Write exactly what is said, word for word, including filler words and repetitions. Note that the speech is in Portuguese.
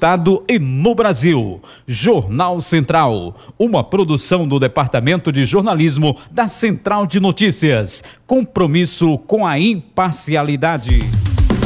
estado e no Brasil. Jornal Central, uma produção do Departamento de Jornalismo da Central de Notícias. Compromisso com a imparcialidade.